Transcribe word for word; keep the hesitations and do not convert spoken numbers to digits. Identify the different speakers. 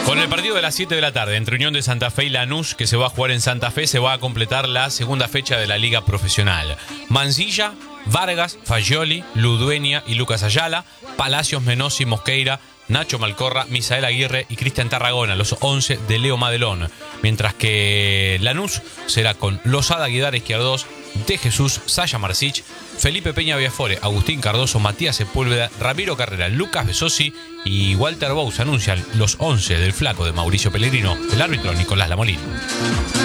Speaker 1: Con el partido de las siete de la tarde entre Unión de Santa Fe y Lanús, que se va a jugar en Santa Fe, se va a completar la segunda fecha de la Liga Profesional. Mansilla, Vargas, Fagioli, Ludueña y Lucas Ayala, Palacios, Menossi, Mosqueira, Nacho Malcorra, Misael Aguirre y Cristian Tarragona, los once de Leo Madelón. Mientras que Lanús será con Losada, Guidar, Izquierdos, De Jesús, Saya Marcich, Felipe Peña Viafore, Agustín Cardoso, Matías Sepúlveda, Ramiro Carrera, Lucas Besosi y Walter Bous anuncian los once del flaco de Mauricio Pellegrino, el árbitro Nicolás Lamolín.